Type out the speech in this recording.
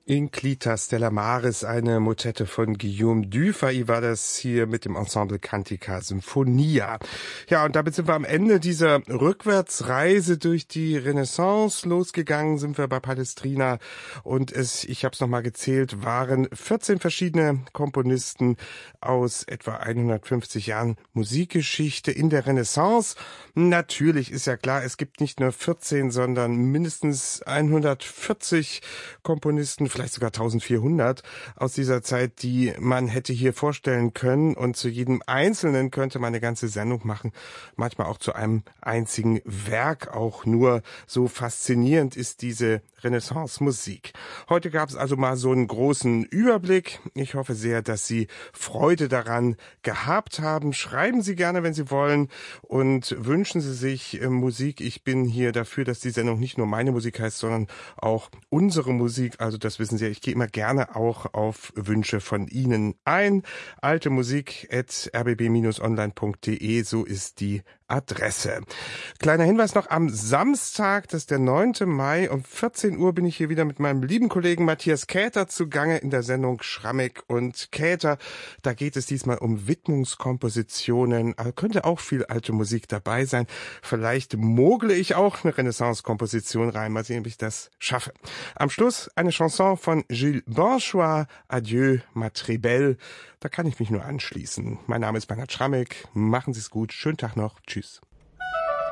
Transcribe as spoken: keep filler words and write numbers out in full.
Inclita Stella Maris, eine Motette von Guillaume Dufay war das hier mit dem Ensemble Cantica Symphonia. Ja, und damit sind wir am Ende dieser Rückwärtsreise durch die Renaissance. Losgegangen sind wir bei Palestrina und es, ich habe es nochmal gezählt, waren vierzehn verschiedene Komponisten aus etwa hundertfünfzig Jahren Musikgeschichte in der Renaissance. Natürlich ist ja klar, es gibt nicht nur vierzehn, sondern mindestens hundertvierzig Komponisten, vielleicht sogar eintausendvierhundert aus dieser Zeit, die man hätte hier vorstellen können. Und zu jedem Einzelnen könnte man eine ganze Sendung machen. Manchmal auch zu einem einzigen Werk. Auch nur so faszinierend ist diese Renaissance-Musik. Heute gab es also mal so einen großen Überblick. Ich hoffe sehr, dass Sie Freude daran gehabt haben. Schreiben Sie gerne, wenn Sie wollen, und wünschen Sie sich äh, Musik. Ich bin hier dafür, dass die Sendung nicht nur meine Musik heißt, sondern auch unsere Musik. Also das wissen Sie ja, ich gehe immer gerne auch auf Wünsche von Ihnen ein. alte musik at r b b Bindestrich online punkt d e, so ist die Adresse. Kleiner Hinweis noch, am Samstag, das ist der neunte Mai, um vierzehn Uhr bin ich hier wieder mit meinem lieben Kollegen Matthias Käther zugange in der Sendung Schrammeck und Käther. Da geht es diesmal um Widmungskompositionen, aber könnte auch viel alte Musik dabei sein. Vielleicht mogle ich auch eine Renaissance-Komposition rein, mal sehen, ob ich das schaffe. Am Schluss eine Chanson von Gilles Bonchois, Adieu, ma très belle. Da kann ich mich nur anschließen. Mein Name ist Bernhard Schrammeck. Machen Sie es gut. Schönen Tag noch. Tschüss.